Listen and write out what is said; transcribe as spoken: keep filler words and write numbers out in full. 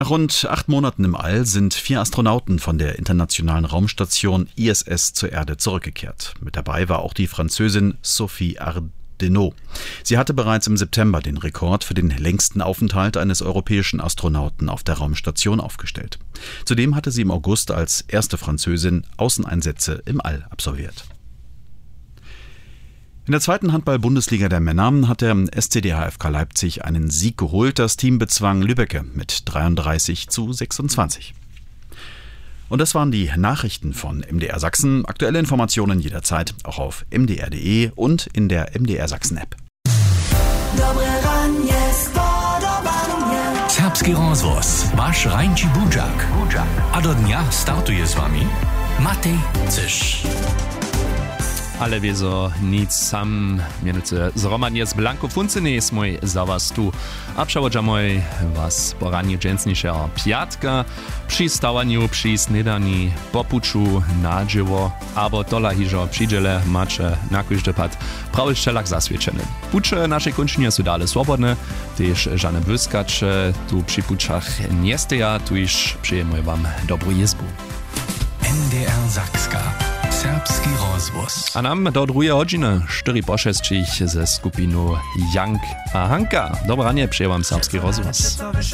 Nach rund acht Monaten im All sind vier Astronauten von der internationalen Raumstation I S S zur Erde zurückgekehrt. Mit dabei war auch die Französin Sophie Ardenot. Sie hatte bereits im September den Rekord für den längsten Aufenthalt eines europäischen Astronauten auf der Raumstation aufgestellt. Zudem hatte sie im August als erste Französin Außeneinsätze im All absolviert. In der zweiten Handball-Bundesliga der Männer hat der S C D H F K Leipzig einen Sieg geholt. Das Team bezwang Lübbecke mit dreiunddreißig zu sechsundzwanzig. Und das waren die Nachrichten von M D R Sachsen. Aktuelle Informationen jederzeit auch auf m d r punkt d e und in der M D R Sachsen App. Serbski rozvoz, wasz rańczy budziak. A do dnia startuje z wami Matej Cysz. Ale wieso nic sam, mianowicie zroman jest Blanko Funcyny jest mój za was tu. A przewodzia mój was poranie dżęsniejsza piatka, przy stałaniu, przy snedani, popuczu, nadziewo, albo tola hiżo przydziele macie na każdy pad prawy szczelak zaswieczony. Pucze naszej kończynie są dalej swobodne, też żadne wyskacze tu przy puczach nie steja, tu już przyjmuję wam dobrą jezbu. M D R Sakska. Serbski rozvoz. A nam do drugiej godziny cztery po sześć ze skupiną Jank a Hanka. Dobranie, przyjęłam serbski rozvoz.